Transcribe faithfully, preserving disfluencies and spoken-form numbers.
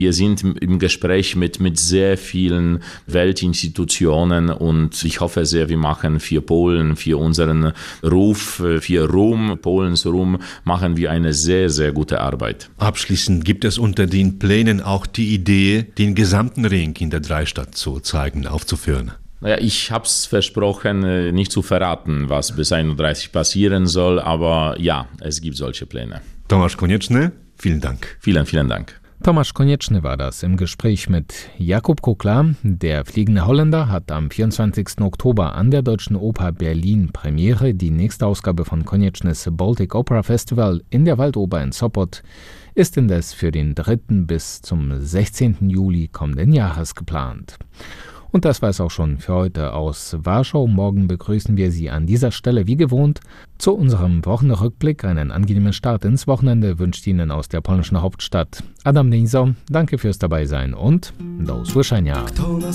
Wir sind im Gespräch mit, mit sehr vielen Weltinstitutionen und ich hoffe sehr, wir machen für Polen, für unseren Ruf, für Ruhm, Polens Ruhm, machen wir eine sehr, sehr gute Arbeit. Abschließend gibt es unter den Plänen auch die Idee, den gesamten Ring in der Dreistadt zu zeigen, aufzuführen. Naja, ich habe es versprochen, nicht zu verraten, was bis einunddreißig Uhr passieren soll, aber ja, es gibt solche Pläne. Tomasz Konieczny, vielen Dank. Vielen, vielen Dank. Tomasz Konieczny war das im Gespräch mit Jakub Kukla. Der Fliegende Holländer hat am vierundzwanzigsten Oktober an der Deutschen Oper Berlin Premiere. Die nächste Ausgabe von Koniecznys Baltic Opera Festival in der Waldoper in Sopot ist indes für den dritten bis zum sechzehnten Juli kommenden Jahres geplant. Und das war es auch schon für heute aus Warschau. Morgen begrüßen wir Sie an dieser Stelle wie gewohnt zu unserem Wochenrückblick. Einen angenehmen Start ins Wochenende wünscht Ihnen aus der polnischen Hauptstadt Adam Nizo. Danke fürs Dabeisein und do usłyszenia.